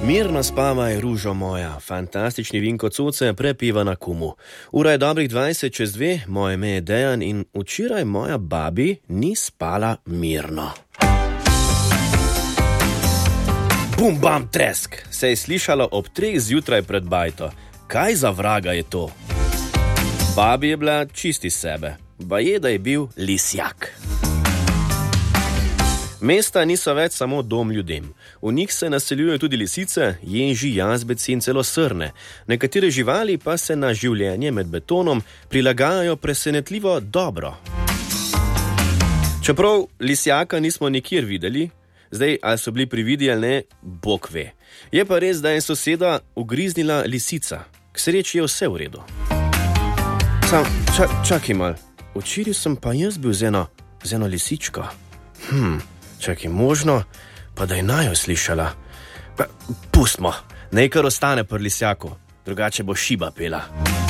Mirno spavaj, ružo moja, fantastični Vinko Coce prepiva na Kumu. Ura je dobrih 20:02, moje ime je Dejan in včeraj moja babi ni spala mirno. Bum, bam, tresk, se je slišalo ob 3 zjutraj pred bajto. Kaj za vraga je to? Babi je bila čisti sebe, baje, da je bil lisjak. Mesta niso več samo dom ljudem. V njih se naseljujejo tudi lisice, ježi, jazbeci in celo srne. Nekatere živali pa se na življenje med betonom prilagajajo presenetljivo dobro. Čeprav lisjaka nismo nikjer videli, zdaj ali so bili prividi ali ne, Bog ve. Je pa res, da je soseda ugriznila lisica. K sreči je vse v redu. Čakaj mal, včeraj sem pa jaz bil z eno lisičko. Čakaj, možno, pa da je najo slišala. Pustmo, naj kar ostane pri lisjaku, drugače bo šiba pela.